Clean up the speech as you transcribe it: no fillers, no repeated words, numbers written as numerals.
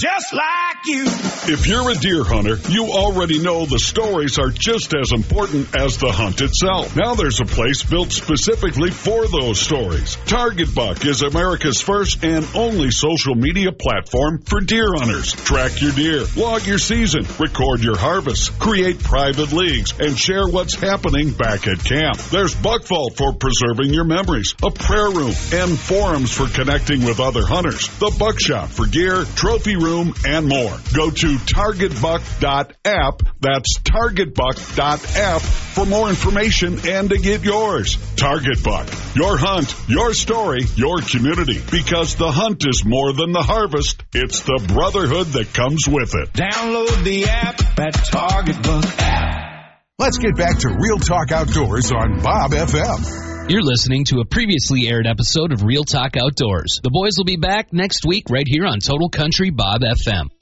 just like you. If you're a deer hunter, you already know the stories are just as important as the hunt itself. Now there's a place built specifically for those stories. Target Buck is America's first and only social media platform for deer hunters. Track your deer, log your season, record your harvest, create private leagues, and share what's happening back at camp. There's Buck Vault for preserving your memories, a prayer room, and forums for connecting with other hunters, the Buck Shop for gear, trophy room, and more. Go to targetbuck.app. That's targetbuck.app for more information and to get yours. Target Buck. Your hunt, your story, your community. Because the hunt is more than the harvest. It's the brotherhood that comes with it. Download the app at Target Buck app. Let's get back to Real Talk Outdoors on Bob FM. You're listening to a previously aired episode of Real Talk Outdoors. The boys will be back next week right here on Total Country Bob FM.